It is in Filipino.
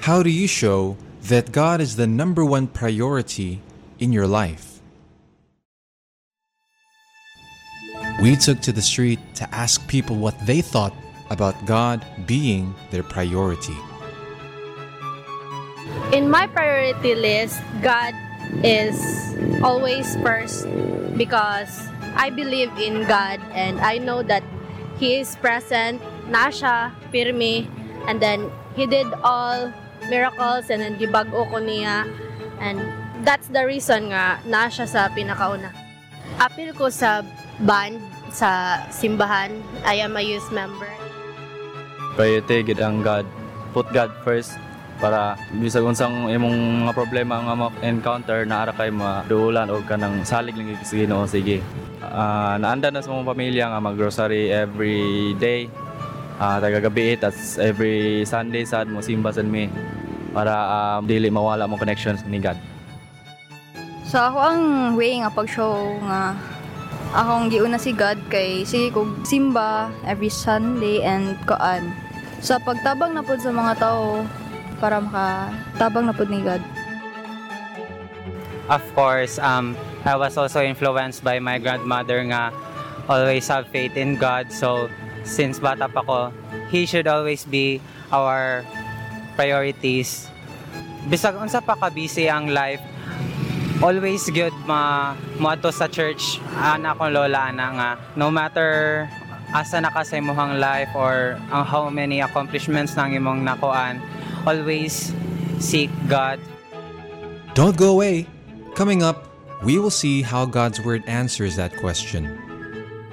How do you show that God is the number one priority in your life? We took to the street to ask people what they thought about God being their priority. In my priority list, God is always first because I believe in God and I know that He is present, nasya, pirmi, and then He did all miracles and then gibago ko niya, and that's the reason nga nasya sa pinakauna. Apil ko sa band sa simbahan. I am a youth member. Priority gid ang God. Put God first para bisag unsang imong mga problema nga ma-encounter na ara kay maduulan og kanang salig lang sa Ginoo. Sige. Naanda na sa mga pamilya nga mag-grocery every day. Taga-gabi at every Sunday sad mo simba sad mi para dili mawala mo connections ni God. So ako ang way nga pag-show nga akong giuna si God kay sige kog simba every Sunday and koan. Sa pagtabang na pod sa mga tao para makatabang na pod ni God. Of course, I was also influenced by my grandmother nga always have faith in God. So since bata pa ko, He should always be our priorities. Bisag unsa pa ka busy ang life, always good moadto sa church. Ana akong lola ana nga no matter asa na ka sa imong life or how many accomplishments nang imong nakuan, always seek God. Don't go away. Coming up, we will see how God's Word answers that question.